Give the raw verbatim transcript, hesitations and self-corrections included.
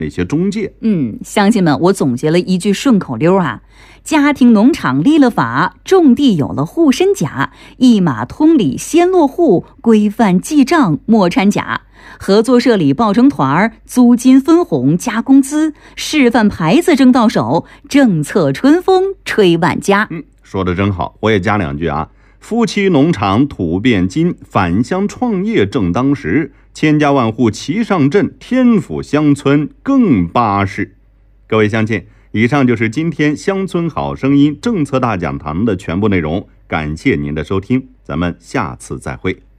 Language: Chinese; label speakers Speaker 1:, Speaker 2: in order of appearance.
Speaker 1: 那些中介。
Speaker 2: 嗯，乡亲们，我总结了一句顺口溜啊：家庭农场立了法，种地有了护身甲，一码通理先落户，规范记账莫掺假。合作社里抱成团儿，租金分红加工资，示范牌子争到手，政策春风吹万家。
Speaker 1: 嗯，说的真好，我也加两句啊。夫妻农场土变金，返乡创业正当时，千家万户齐上阵，天府乡村更巴适。各位乡亲，以上就是今天乡村好声音政策大讲堂的全部内容，感谢您的收听，咱们下次再会。